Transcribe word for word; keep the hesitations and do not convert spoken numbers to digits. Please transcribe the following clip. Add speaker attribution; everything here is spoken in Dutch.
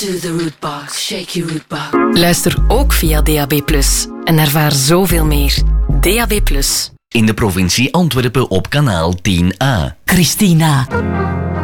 Speaker 1: Do the root box, shake your root box.
Speaker 2: Luister ook via D A B plus, en ervaar zoveel meer. D A B plus.
Speaker 3: In de provincie Antwerpen op kanaal tien A.
Speaker 1: Christina.